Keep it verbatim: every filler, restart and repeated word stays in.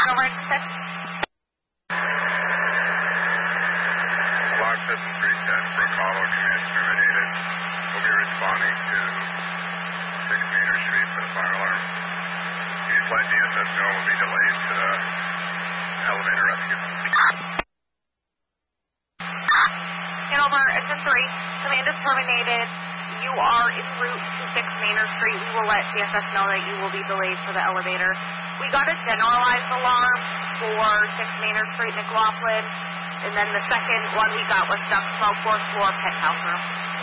over to six. Block seven three ten, Brook Hollow, command terminated. We'll be responding to six Maynard Street for the fire alarm. Please let D S S know we'll be delayed to the elevator rescue. Hanover, it's in three. Command is terminated. You are en route to six Maynard Street. We will let D S S know that you will be delayed for the elevator. We got a generalized alarm for six Maynard Street, McLaughlin. And then the second one we got was stuck twelve fourth floor penthouse room.